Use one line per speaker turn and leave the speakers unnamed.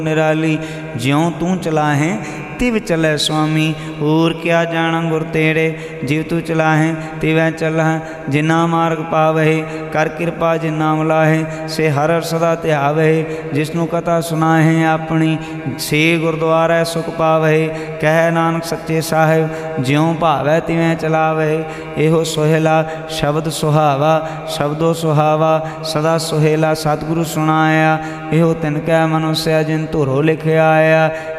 निराली, ज्यों तू चलाहें तिव चलै स्वामी। और क्या जाना गुर तेरे, जिव तू चलाहें तिवै चलह। जिन्ना मार्ग पावहे, कर कृपा जिन्ना मिलाहे। से हर सदा ध्यावहे, जिसनों कथा सुनाहे अपनी। से गुरुद्वारा सुख पावहे, कह नानक सच्चे साहिब। ज्यों भावै तिवें चलावहे, एहो सोहेला शब्द सुहावा। शब्दो सुहावा सदा सोहेला, सतगुरु सुनाया। एहो तिनकै मनुष्य जिन धुरो लिखिया आया।